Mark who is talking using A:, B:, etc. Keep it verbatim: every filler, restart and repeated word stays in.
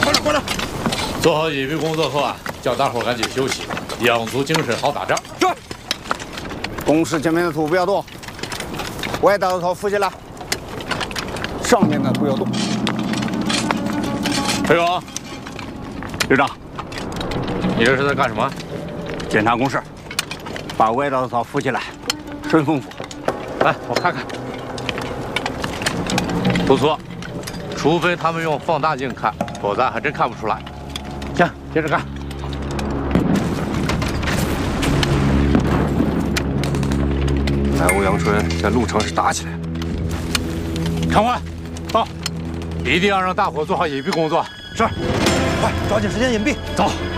A: 快点，快点！
B: 做好隐蔽工作后啊，叫大伙赶紧休息，养足精神，好打仗。
A: 是。
C: 攻势前面的土不要动，歪打的头扶起来，上面的不要动。
B: 裴勇，
D: 旅长，
B: 你这是在干什么？
D: 检查工事，把歪倒的草扶起来，顺风扶。
B: 来，我看看。不错，除非他们用放大镜看，否则还真看不出来。行，接着干。
A: 来，欧阳春在路城是打起来了。
B: 长官，到，一定要让大伙做好隐蔽工作。
A: 是，快抓紧时间隐蔽，走。